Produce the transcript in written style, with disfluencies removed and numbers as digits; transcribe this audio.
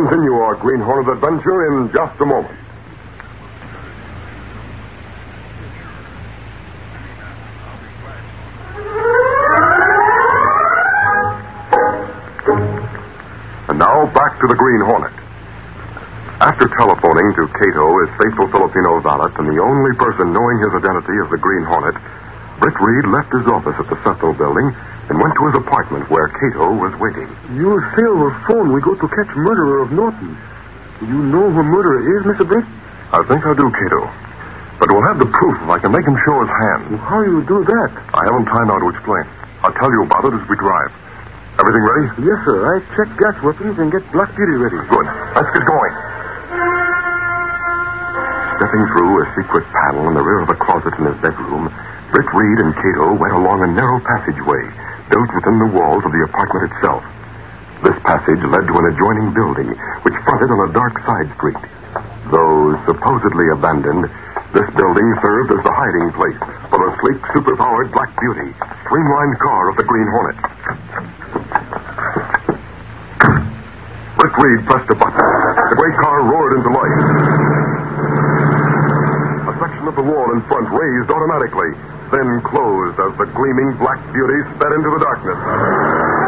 continue our Green Hornet adventure in just a moment. And now back to the Green Hornet. After telephoning to Cato, his faithful Filipino valet, and the only person knowing his identity as the Green Hornet, Britt Reed left his office at the Cecil building and went to his apartment where Cato was waiting. You say over phone we go to catch murderer of Norton. You know who murderer is, Mr. Britt? I think I do, Cato. But we'll have the proof if I can make him show his hand. Well, how you do that? I haven't time now to explain. I'll tell you about it as we drive. Everything ready? Yes, sir. I check gas weapons and get Black Beauty ready. Good. Let's get going. Stepping through a secret panel in the rear of a closet in his bedroom, Britt Reed and Cato went along a narrow passageway built within the walls of the apartment itself. This passage led to an adjoining building, which fronted on a dark side street. Though supposedly abandoned, this building served as the hiding place for the sleek, superpowered Black Beauty, streamlined car of the Green Hornet. Britt Reed pressed a button. The great car roared into life. A section of the wall in front raised automatically, then closed as the gleaming Black Beauty sped into the darkness.